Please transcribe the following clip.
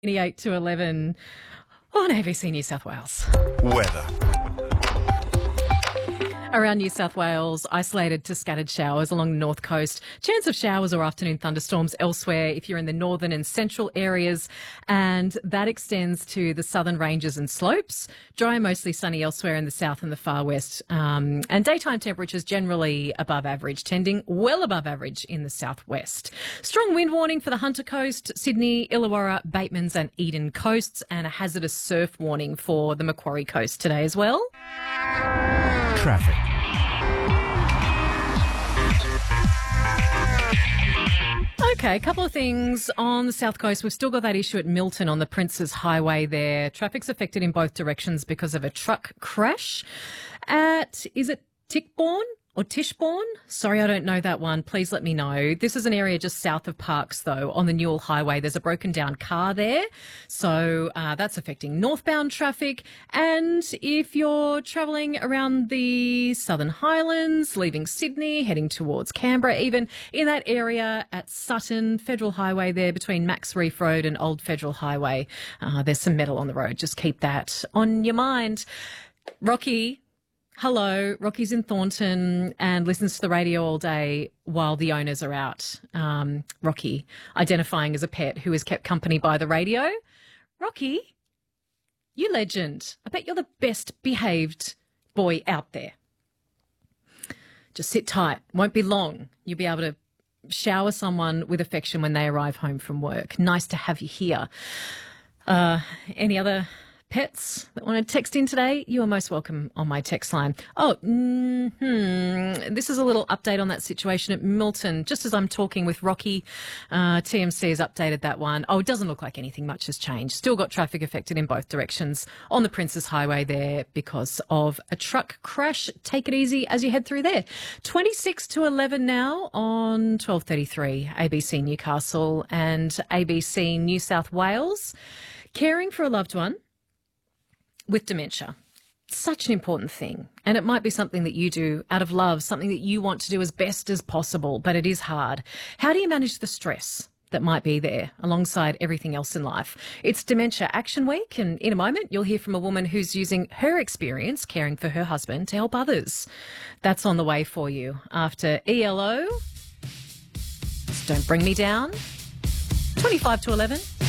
8 to 11 on ABC New South Wales. Weather. Around New South Wales, isolated to scattered showers along the north coast. Chance of showers or afternoon thunderstorms elsewhere if you're in the northern and central areas, and that extends to the southern ranges and slopes. Dry and mostly sunny elsewhere in the south and the far west, and daytime temperatures generally above average, tending well above average in the southwest. Strong wind warning for the Hunter Coast, Sydney, Illawarra, Batemans and Eden coasts, and a hazardous surf warning for the Macquarie Coast today as well. Traffic. Okay, a couple of things on the south coast. We've still got that issue at Milton on the Princes Highway there. Traffic's affected in both directions because of a truck crash at, is it Tickborn? Or Tishbourne? Sorry, I don't know that one. Please let me know. This is an area just south of Parkes, though, on the Newell Highway. There's a broken down car there. So that's affecting northbound traffic. And if you're travelling around the Southern Highlands, leaving Sydney, heading towards Canberra, even in that area at Sutton, Federal Highway there between Max Reef Road and Old Federal Highway, there's some metal on the road. Just keep that on your mind. Rocky. Hello, Rocky's in Thornton and listens to the radio all day while the owners are out. Rocky, identifying as a pet who is kept company by the radio. Rocky, you legend. I bet you're the best behaved boy out there. Just sit tight. Won't be long. You'll be able to shower someone with affection when they arrive home from work. Nice to have you here. Any other pets that want to text in today, you are most welcome on my text line. This is a little update on that situation at Milton. Just as I'm talking with Rocky, TMC has updated that one. It doesn't look like anything much has changed. Still got traffic affected in both directions on the Princes Highway there because of a truck crash. Take it easy as you head through there. 26 to 11 now on 12:33 ABC Newcastle and ABC New South Wales. Caring for a loved one with dementia. Such an important thing. And it might be something that you do out of love, something that you want to do as best as possible, but it is hard. How do you manage the stress that might be there alongside everything else in life? It's Dementia Action Week, and in a moment you'll hear from a woman who's using her experience caring for her husband to help others. That's on the way for you after ELO. Don't Bring Me Down. 25 to 11.